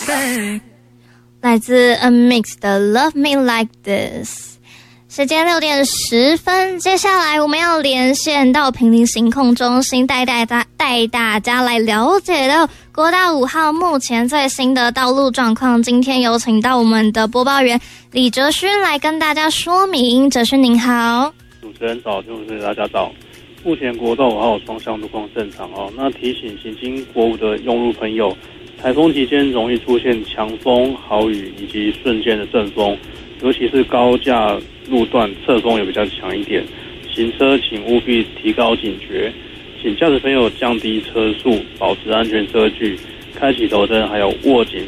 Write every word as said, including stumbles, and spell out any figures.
来自 A Mix 的 Love Me Like This。时间六点十分，接下来我们要连线到坪林行控中心，带带大带大家来了解到国道五号目前最新的道路状况。今天有请到我们的播报员李哲勋来跟大家说明。哲勋您好。 主持人早，就是大家早。目前国道五号双向路况正常哦。那提醒行经国五的用路朋友，台风期间容易出现强风、豪雨以及瞬间的阵风，尤其是高架路段侧风也比较强一点，行车请务必提高警觉，请驾驶朋友降低车速，保持安全车距，开启头灯，还有握紧